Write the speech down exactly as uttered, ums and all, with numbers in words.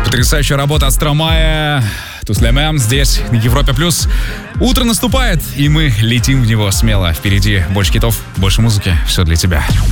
Потрясающая работа от Стромая. Туслемем здесь, на Европе Плюс. Утро наступает, и мы летим в него смело. Впереди больше хитов, больше музыки. Все для тебя.